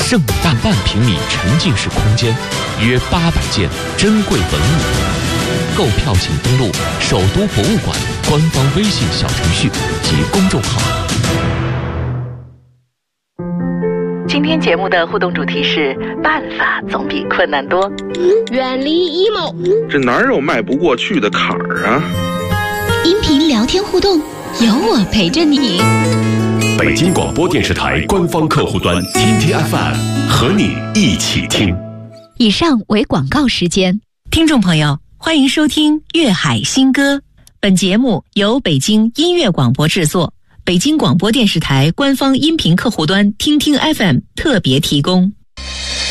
盛大半平米沉浸式空间，约800件珍贵文物。购票请登录首都博物馆官方微信小程序及公众号。 今天节目的互动主题是办法总比困难多， 远离 emo， 这哪有迈不过去的坎儿啊？ 音频聊天互动，有我陪着你。 北京广播电视台官方客户端听听 FM， 和你一起听。 以上为广告时间。 听众朋友，欢迎收听粤海新歌。本节目由北京音乐广播制作，北京广播电视台官方音频客户端听听 FM 特别提供。